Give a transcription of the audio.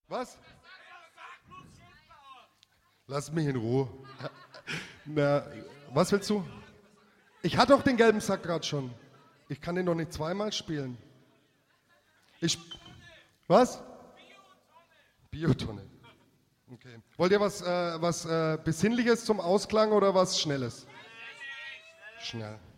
Was? Lass mich in Ruhe. Na, was willst du? Ich hatte doch den gelben Sack gerade schon. Ich kann den doch nicht zweimal spielen. Was? Biotonne. Okay. Wollt ihr was Besinnliches zum Ausklang oder was Schnelles? Schnell.